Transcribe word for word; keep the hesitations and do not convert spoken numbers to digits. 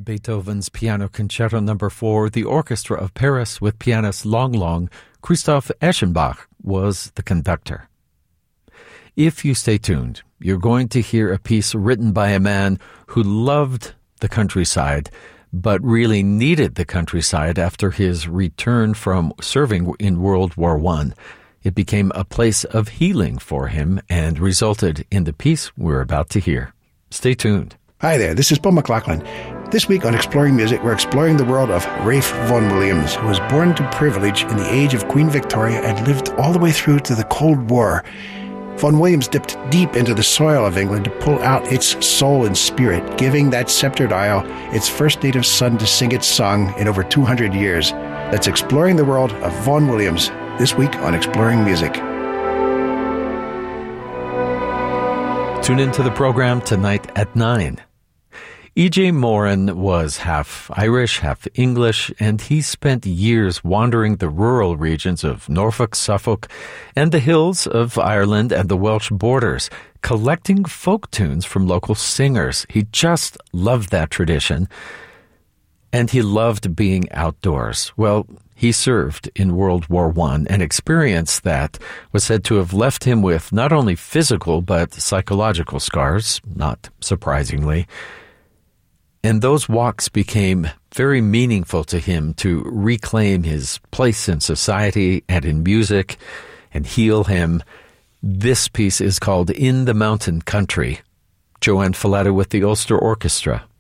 Beethoven's Piano Concerto Number four, the Orchestra of Paris with pianist Long Long, Christoph Eschenbach was the conductor. If you stay tuned, you're going to hear a piece written by a man who loved the countryside, but really needed the countryside after his return from serving in World War One. It became a place of healing for him and resulted in the piece we're about to hear. Stay tuned. Hi there, this is Paul McLaughlin. This week on Exploring Music, we're exploring the world of Ralph Vaughan Williams, who was born to privilege in the age of Queen Victoria and lived all the way through to the Cold War. Vaughan Williams dipped deep into the soil of England to pull out its soul and spirit, giving that sceptred isle its first native son to sing its song in over two hundred years. That's Exploring the World of Vaughan Williams, this week on Exploring Music. Tune into the program tonight at nine. E J. Moran was half Irish, half English, and he spent years wandering the rural regions of Norfolk, Suffolk, and the hills of Ireland and the Welsh borders, collecting folk tunes from local singers. He just loved that tradition, and he loved being outdoors. Well, he served in World War One, an experience that was said to have left him with not only physical but psychological scars, not surprisingly. And those walks became very meaningful to him to reclaim his place in society and in music and heal him. This piece is called In the Mountain Country. Joanne Falletta with the Ulster Orchestra.